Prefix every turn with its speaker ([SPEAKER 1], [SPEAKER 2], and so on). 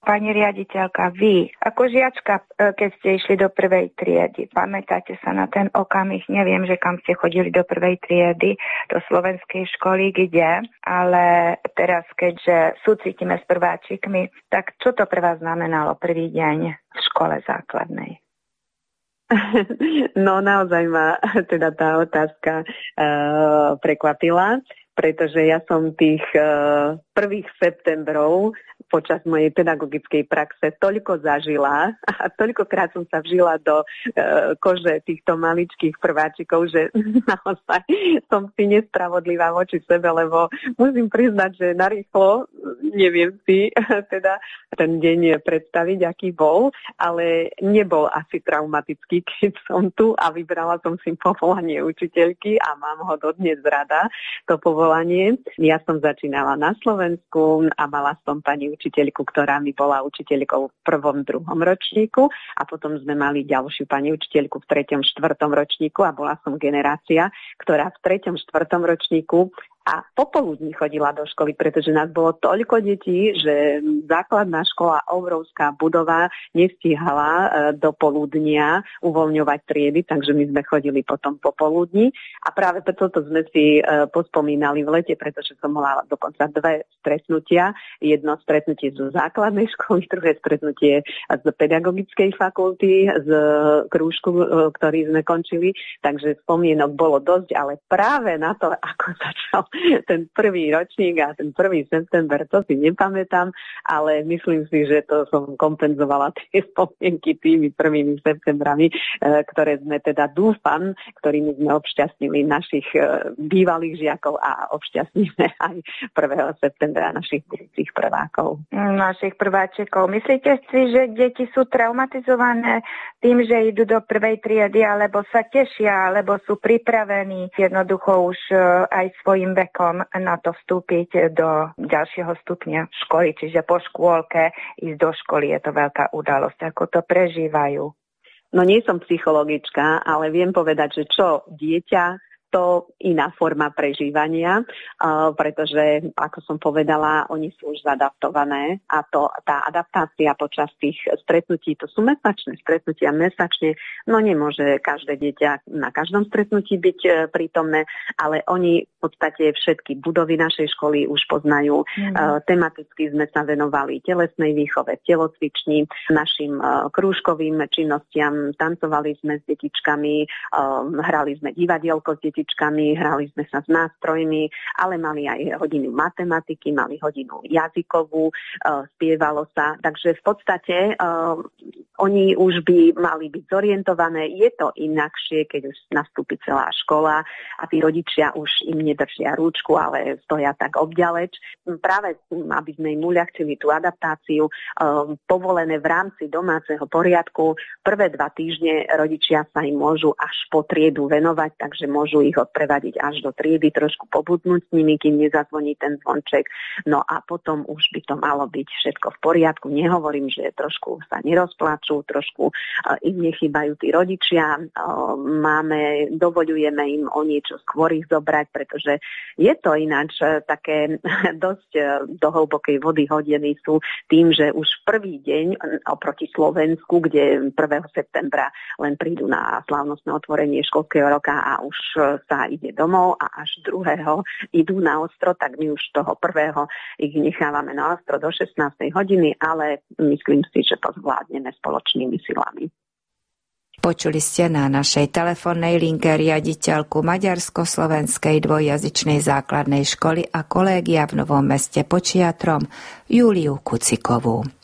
[SPEAKER 1] Pani riaditeľka, vy ako žiačka, keď ste išli do prvej triedy, pamätáte sa na ten okamih? Neviem, že kam ste chodili do prvej triedy, do slovenskej školy, kde, ale teraz, keďže súcitíme s prváčikmi, tak čo to pre vás znamenalo prvý deň v škole základnej?
[SPEAKER 2] No naozaj ma teda tá otázka prekvapila, pretože ja som tých prvých septembrov počas mojej pedagogickej praxe toľko zažila a toľkokrát som sa vžila do kože týchto maličkých prváčikov, že naozaj som si nespravodlivá voči sebe, lebo musím priznať, že narýchlo neviem si teda ten deň predstaviť, aký bol, ale nebol asi traumatický, keď som tu a vybrala som si povolanie učiteľky a mám ho dodnes rada, to povolanie. Ja som začínala na Slovensku a mala som pani učiteľku, ktorá mi bola učiteľkou v 1., 2. ročníku a potom sme mali ďalšiu pani učiteľku v 3., 4. ročníku a bola som generácia, ktorá v 3., 4. ročníku a popoludní chodila do školy, pretože nás bolo toľko detí, že základná škola, obrovská budova, nestíhala do poludnia uvoľňovať triedy, takže my sme chodili potom popoludní. A práve toto sme si pospomínali v lete, pretože som mala dokonca 2 stretnutia. Jedno stretnutie zo základnej školy, druhé stretnutie z pedagogickej fakulty, z krúžku, ktorý sme končili. Takže spomienok bolo dosť, ale práve na to, ako začal ten prvý ročník a ten 1. september, to si nepamätám, ale myslím si, že to som kompenzovala tie spomienky tými 1. septembrami, ktoré sme teda dúfam, ktorými sme obšťastnili našich bývalých žiakov a obšťastníme aj 1. septembra našich budúcich prvákov.
[SPEAKER 1] Našich prváčikov. Myslíte si, že deti sú traumatizované tým, že idú do prvej triedy, alebo sa tešia, alebo sú pripravení jednoducho už aj svojim vekom na to vstúpiť do ďalšieho stupňa školy, čiže po škôlke ísť do školy, je to veľká udalosť. Ako to prežívajú?
[SPEAKER 2] No nie som psychologička, ale viem povedať, že čo dieťa, to iná forma prežívania, pretože, ako som povedala, oni sú už zadaptované a tá adaptácia počas tých stretnutí, to sú mesačné stretnutia, no nemôže každé dieťa na každom stretnutí byť prítomné, ale oni v podstate všetky budovy našej školy už poznajú. Tematicky sme sa venovali telesnej výchove, telocvični, našim krúžkovým činnostiam, tancovali sme s detičkami, hrali sme divadielko s detičkami, hrali sme sa s nástrojmi, ale mali aj hodinu matematiky, mali hodinu jazykovú, spievalo sa. Takže v podstate oni už by mali byť zorientované. Je to inakšie, keď už nastúpi celá škola a tí rodičia už im nedržia rúčku, ale stoja tak obďaleč. Práve aby sme im uľahčili tú adaptáciu, povolené v rámci domáceho poriadku. Prvé 2 týždne rodičia sa im môžu až po triedu venovať, takže môžu ich odprevadiť až do triedy, trošku pobudnúť s nimi, kým nezazvoní ten zvonček. No a potom už by to malo byť všetko v poriadku. Nehovorím, že trošku sa nerozplačú, trošku im nechýbajú tí rodičia. Dovoľujeme im o niečo skôr ich zobrať, pretože je to ináč také dosť do hlbokej vody hodení sú tým, že už prvý deň oproti Slovensku, kde 1. septembra len prídu na slávnostné otvorenie školského roka a už sa ide domov a až 2. idú na ostro, tak my už toho 1. ich nechávame na ostro do 16. hodiny, ale myslím si, že to zvládneme spoločnými silami.
[SPEAKER 3] Počuli ste na našej telefónnej linke riaditeľku maďarsko-slovenskej dvojjazyčnej základnej školy a kolégia v Novom Meste pod Čiatrom Júliu Kucikovú.